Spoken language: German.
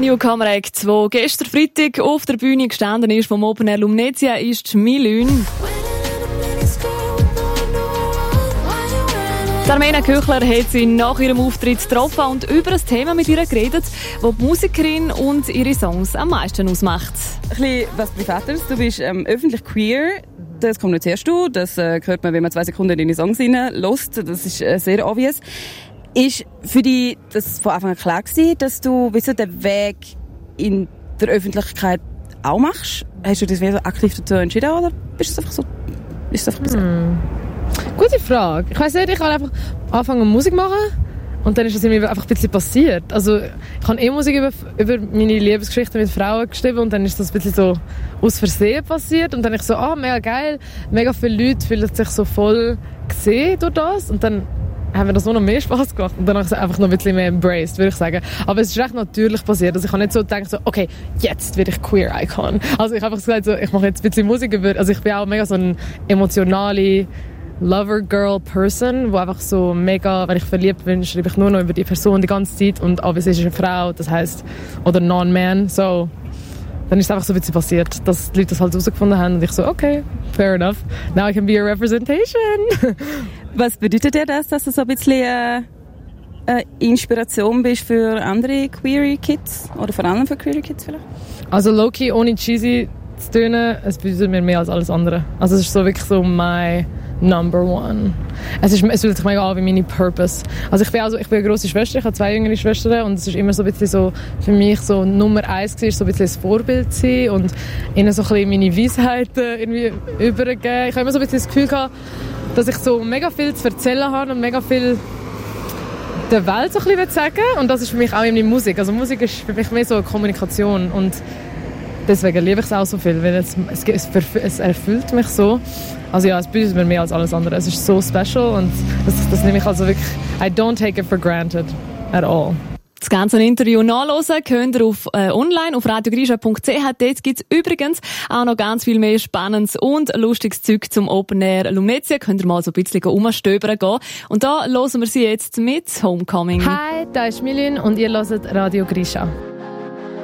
Newcomer Act, der gestern Freitag auf der Bühne gestanden ist vom Open Air Lumnezia, ist Milün. Armena Köchler hat sie nach ihrem Auftritt getroffen und über ein Thema mit ihr geredet, das die Musikerin und ihre Songs am meisten ausmacht. Ein bisschen was Privates. Du bist öffentlich queer. Das kommunizierst du. Das hört man, wenn man 2 Sekunden in deine Songs reinlässt. Das ist sehr obvious. Ist für dich das von Anfang an klar gewesen, dass du den Weg in der Öffentlichkeit auch machst? Hast du das wieder so aktiv dazu entschieden oder bist du einfach so? Ist es einfach Gute Frage. Ich weiss nicht, ich habe einfach angefangen Musik machen und dann ist das irgendwie einfach ein bisschen passiert. Also ich habe Musik über meine Liebesgeschichten mit Frauen geschrieben und dann ist das ein bisschen so aus Versehen passiert und dann ich so, mega geil, mega viele Leute fühlen sich so voll gesehen durch das und dann haben wir das noch mehr Spass gemacht und dann habe ich es einfach noch ein bisschen mehr embraced, würde ich sagen. Aber es ist recht natürlich passiert. Also ich habe nicht so gedacht, okay, jetzt werde ich Queer-Icon. Also ich habe einfach gesagt, ich mache jetzt ein bisschen Musik über, also ich bin auch mega so eine emotionale Lover-Girl-Person, wo einfach so mega, wenn ich verliebt bin, schreibe ich nur noch über die Person die ganze Zeit und obviously ist es eine Frau, das heisst, oder Non-Man, so. Dann ist es einfach so ein bisschen passiert, dass die Leute das halt herausgefunden haben und ich so, okay, fair enough, now I can be a representation. Was bedeutet dir das, dass du so ein bisschen Inspiration bist für andere queer Kids oder vor allem für queer Kids vielleicht? Also low-key, ohne cheesy zu tönen, es bedeutet mir mehr als alles andere. Also es ist so wirklich so my number one. Es fühlt sich mega an wie meine Purpose. Also ich bin eine grosse Schwester, ich habe 2 jüngere Schwestern und es ist immer so ein bisschen so, für mich so Nummer 1 gewesen, so ein bisschen ein Vorbild zu sein und ihnen so ein bisschen meine Weisheiten irgendwie übergeben. Ich habe immer so ein bisschen das Gefühl gehabt, dass ich so mega viel zu erzählen habe und mega viel der Welt so ein bisschen sagen will. Und das ist für mich auch meine Musik. Also Musik ist für mich mehr so eine Kommunikation und deswegen liebe ich es auch so viel, weil es erfüllt mich so. Also ja, es bedeutet mir mehr als alles andere. Es ist so special und das nehme ich also wirklich, I don't take it for granted at all. Das ganze Interview nachhören könnt ihr online auf radiogrisha.ch. Dort gibt es übrigens auch noch ganz viel mehr spannendes und lustiges Zeug zum Open Air Lumnezia. Könnt ihr mal so ein bisschen umstöbern gehen. Und da hören wir sie jetzt mit Homecoming. Hi, da ist Milün und ihr hört Radio Grisha.